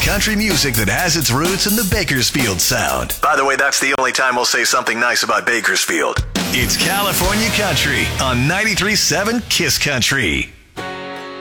country music that has its roots in the Bakersfield sound. By the way, that's the only time we'll say something nice about Bakersfield. It's California Country on 93.7 Kiss Country.